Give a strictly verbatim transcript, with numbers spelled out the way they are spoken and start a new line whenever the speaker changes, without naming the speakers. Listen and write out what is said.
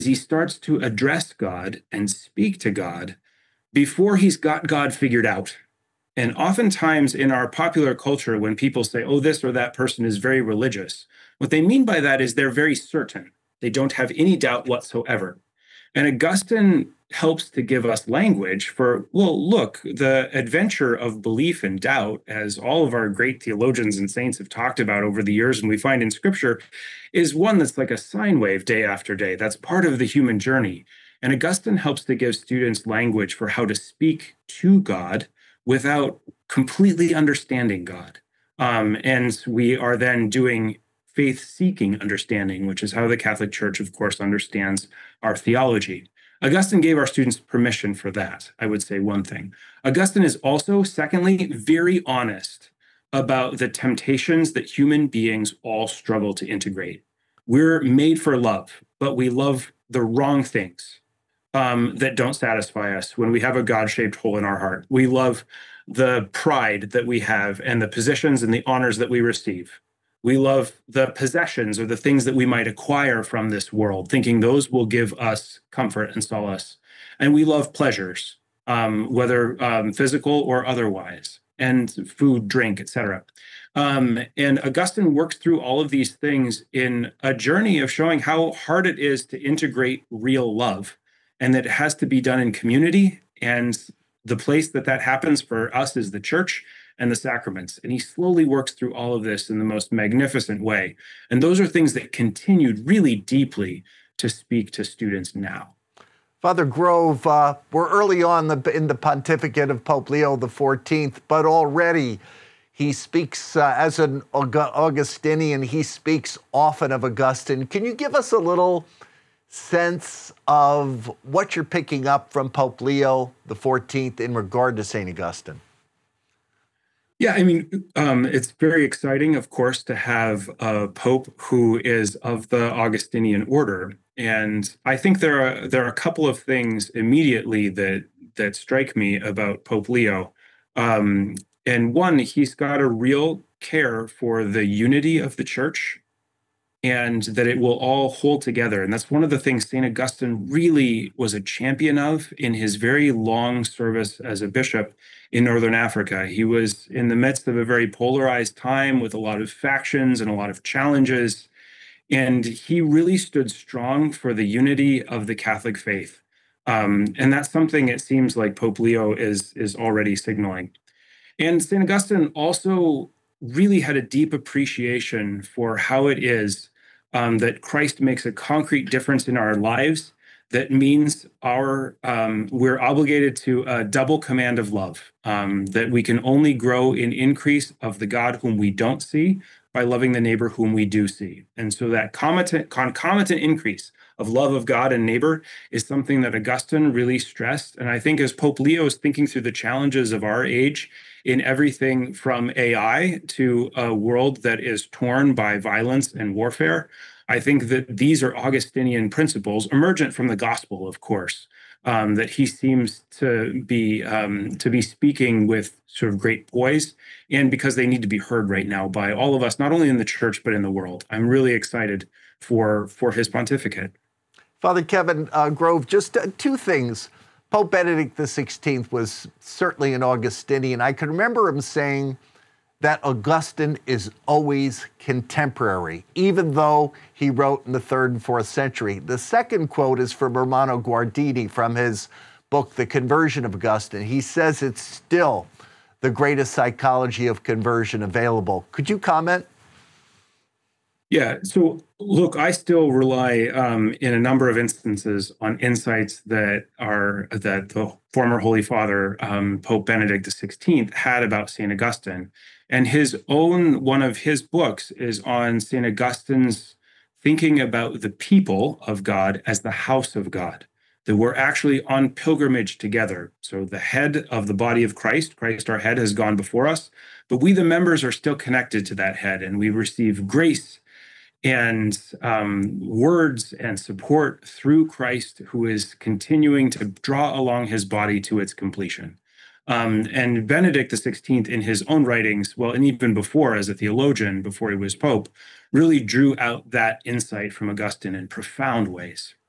he starts to address God and speak to God before he's got God figured out. And oftentimes in our popular culture, when people say, oh, this or that person is very religious, what they mean by that is they're very certain. They don't have any doubt whatsoever. And Augustine helps to give us language for, well, look, the adventure of belief and doubt, as all of our great theologians and saints have talked about over the years, and we find in Scripture, is one that's like a sine wave day after day. That's part of the human journey. And Augustine helps to give students language for how to speak to God without completely understanding God. Um, and we are then doing faith-seeking understanding, which is how the Catholic Church, of course, understands our theology. Augustine gave our students permission for that, I would say one thing. Augustine is also, secondly, very honest about the temptations that human beings all struggle to integrate. We're made for love, but we love the wrong things um, that don't satisfy us when we have a God-shaped hole in our heart. We love the pride that we have and the positions and the honors that we receive. We love the possessions or the things that we might acquire from this world, thinking those will give us comfort and solace. And we love pleasures, um, whether um, physical or otherwise, and food, drink, et cetera. Um, and Augustine works through all of these things in a journey of showing how hard it is to integrate real love, and that it has to be done in community. And the place that that happens for us is the church and the sacraments. And he slowly works through all of this in the most magnificent way. And those are things that continued really deeply to speak to students now.
Father Grove, uh, we're early on the, in the pontificate of Pope Leo the fourteenth, but already he speaks, uh, as an Augustinian, he speaks often of Augustine. Can you give us a little sense of what you're picking up from Pope Leo the fourteenth in regard to Saint Augustine?
Yeah, I mean, um, it's very exciting, of course, to have a pope who is of the Augustinian order. And I think there are there are a couple of things immediately that that strike me about Pope Leo. Um, and one, he's got a real care for the unity of the church and that it will all hold together. And that's one of the things Saint Augustine really was a champion of in his very long service as a bishop in Northern Africa. He was in the midst of a very polarized time with a lot of factions and a lot of challenges. And he really stood strong for the unity of the Catholic faith. Um, and that's something it seems like Pope Leo is, is already signaling. And Saint Augustine also really had a deep appreciation for how it is um, that Christ makes a concrete difference in our lives. That means our um, we're obligated to a double command of love, um, that we can only grow in increase of the God whom we don't see by loving the neighbor whom we do see. And so that concomitant, concomitant increase of love of God and neighbor is something that Augustine really stressed. And I think as Pope Leo is thinking through the challenges of our age in everything from A I to a world that is torn by violence and warfare, I think that these are Augustinian principles, emergent from the gospel, of course, um, that he seems to be um, to be speaking with sort of great poise, and because they need to be heard right now by all of us, not only in the church, but in the world. I'm really excited for, for his pontificate.
Father Kevin uh, Grove, just uh, two things. Pope Benedict the sixteenth was certainly an Augustinian. I can remember him saying that Augustine is always contemporary, even though he wrote in the third and fourth century. The second quote is from Romano Guardini from his book, The Conversion of Augustine. He says it's still the greatest psychology of conversion available. Could you comment?
Yeah, so look, I still rely um, in a number of instances on insights that are that the former Holy Father, um, Pope Benedict the sixteenth, had about Saint Augustine. And his own, one of his books is on Saint Augustine's thinking about the people of God as the house of God, that we're actually on pilgrimage together. So the head of the body of Christ, Christ our head, has gone before us, but we the members are still connected to that head, and we receive grace and um, words and support through Christ, who is continuing to draw along his body to its completion. Um, and Benedict the sixteenth, in his own writings, well, and even before as a theologian, before he was pope, really drew out that insight from Augustine in profound ways.